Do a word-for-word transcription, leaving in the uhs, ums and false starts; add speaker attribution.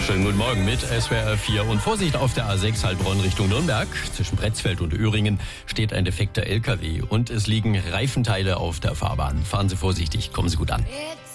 Speaker 1: Schönen guten Morgen mit S W R vier und Vorsicht auf der A sechs Heilbronn Richtung Nürnberg. Zwischen Pretzfeld und Öhringen steht ein defekter L K W und es liegen Reifenteile auf der Fahrbahn. Fahren Sie vorsichtig, kommen Sie gut an.